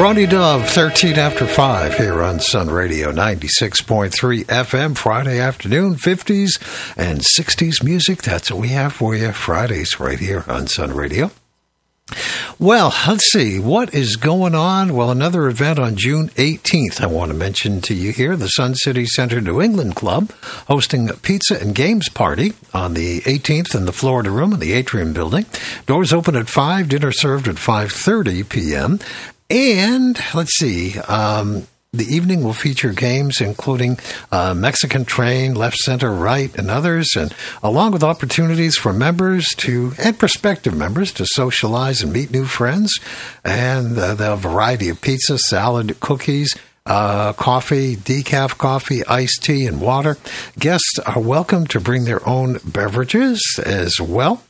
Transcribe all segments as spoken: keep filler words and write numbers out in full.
Ronnie Dove, thirteen after five here on Sun Radio, ninety-six point three F M, Friday afternoon, fifties and sixties music. That's what we have for you Fridays right here on Sun Radio. Well, let's see. What is going on? Well, another event on June eighteenth I want to mention to you here. The Sun City Center New England Club hosting a pizza and games party on the eighteenth in the Florida Room in the Atrium Building. Doors open at five, dinner served at five thirty p.m. And let's see, um, the evening will feature games including uh, Mexican Train, Left, Center, Right, and others, and along with opportunities for members to and prospective members to socialize and meet new friends. And uh, they'll have a variety of pizza, salad, cookies, uh, coffee, decaf coffee, iced tea, and water. Guests are welcome to bring their own beverages as well.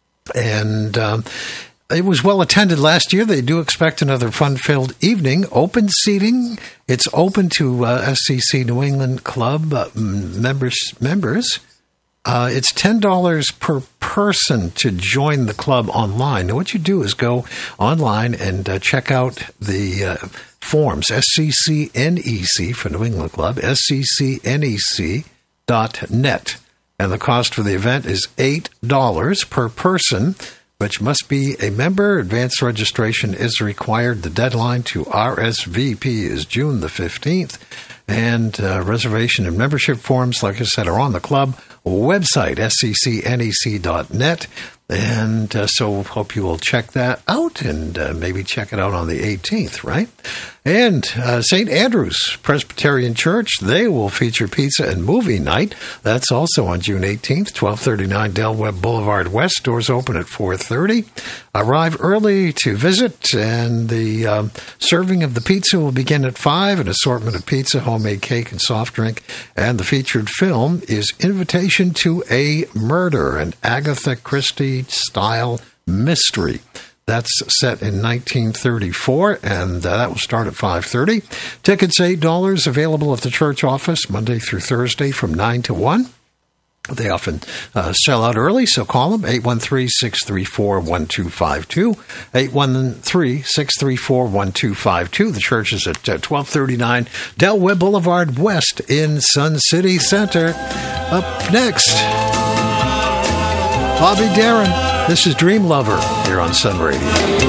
And um, it was well attended last year. They do expect another fun-filled evening. Open seating. It's open to uh, S C C New England Club uh, members. Members. Uh, it's ten dollars per person to join the club online. Now, what you do is go online and uh, check out the uh, forms, S C C N E C for New England Club, S C C N E C dot net. And the cost for the event is eight dollars per person, but you must be a member. Advanced registration is required. The deadline to R S V P is June the fifteenth. And uh, reservation and membership forms, like I said, are on the club website, S C C N E C dot net. And uh, so hope you will check that out and uh, maybe check it out on the eighteenth, right? And uh, Saint Andrew's Presbyterian Church, they will feature pizza and movie night. That's also on June eighteenth, twelve thirty-nine Del Webb Boulevard West. Doors open at four thirty. Arrive early to visit, and the um, serving of the pizza will begin at five. An assortment of pizza, homemade cake, and soft drink. And the featured film is Invitation to a Murder, an Agatha Christie-style mystery. That's set in nineteen thirty-four, and uh, that will start at five thirty. Tickets, eight dollars, available at the church office Monday through Thursday from nine to one. They often uh, sell out early, so call them, eight one three, six three four, one two five two, eight one three, six three four, one two five two. The church is at uh, twelve thirty-nine Del Webb Boulevard West in Sun City Center. Up next, Bobby Darin. This is Dream Lover here on Sun Radio.